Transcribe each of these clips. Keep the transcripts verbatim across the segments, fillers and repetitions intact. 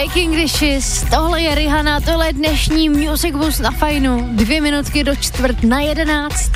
Making Dishes, tohle je Rihanna, tohle je dnešní Music Bus na Fajnu. Dvě minutky do čtvrt na jedenáct.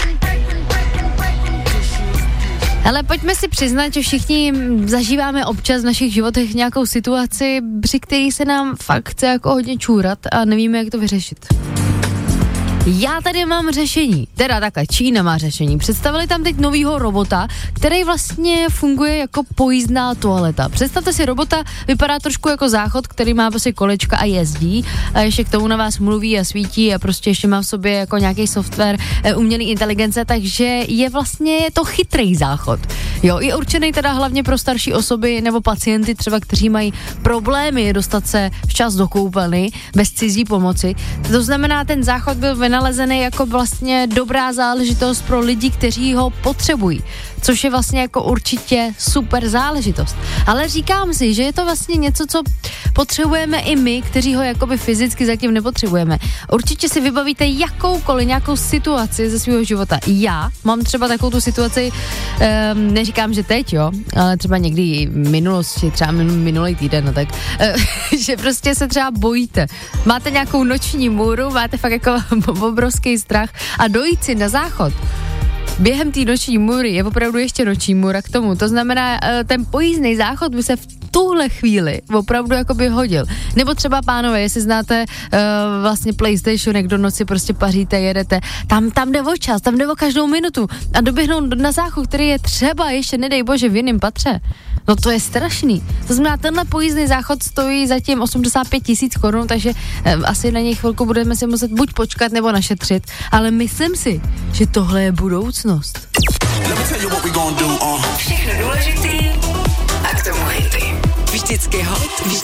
Ale pojďme si přiznat, že všichni zažíváme občas v našich životech nějakou situaci, při který se nám fakt chce jako hodně čůrat a nevíme, jak to vyřešit. Já tady mám řešení, teda takhle, Čína má řešení. Představili tam teď novýho robota, který vlastně funguje jako pojízdná toaleta. Představte si robota, vypadá trošku jako záchod, který má prostě kolečka a jezdí a ještě k tomu na vás mluví a svítí a prostě ještě má v sobě jako nějaký software umělý inteligence, takže je vlastně to chytrý záchod. Jo, je určený teda hlavně pro starší osoby nebo pacienty třeba, kteří mají problémy dostat se včas do koupelny bez cizí pomoci. To znamená, ten záchod byl vynalezený jako vlastně dobrá záležitost pro lidi, kteří ho potřebují, což je vlastně jako určitě super záležitost. Ale říkám si, že je to vlastně něco, co potřebujeme i my, kteří ho jakoby fyzicky zatím nepotřebujeme. Určitě si vybavíte jakoukoliv nějakou situaci ze svého života. Já mám třeba takovou tu situaci, um, neříkám, že teď, jo, ale třeba někdy v minulosti, třeba minulý týden, no tak, uh, že prostě se třeba bojíte. Máte nějakou noční můru, máte fakt jako obrovský strach a dojít si na záchod během té noční můry je opravdu ještě noční můra k tomu. To znamená, ten pojízdný záchod by se v tuhle chvíli opravdu jakoby hodil. Nebo třeba, pánové, jestli znáte uh, vlastně PlayStation, jak do noci prostě paříte, jedete, tam, tam jde o čas, tam jde o každou minutu a doběhnout na záchod, který je třeba ještě, nedej bože, v jiném patře. No to je strašný. To znamená, tenhle pojízdný záchod stojí zatím osmdesát pět tisíc korun, takže eh, asi na něj chvilku budeme si muset buď počkat nebo našetřit, ale myslím si, že tohle je budoucnost. Všechno důležitý a k tomu hity. Vždycky hot, vždycky